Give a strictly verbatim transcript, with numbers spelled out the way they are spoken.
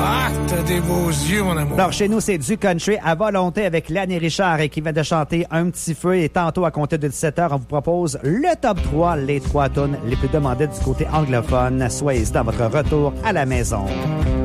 Ah, t'as des beaux yeux, mon amour. Alors, chez nous, c'est du country à volonté avec Lanny Richard et qui vient de chanter Un petit feu. Et tantôt, à compter de dix-sept heures, on vous propose le top trois, les trois tunes les plus demandées du côté anglophone. Soyez dans votre retour à la maison.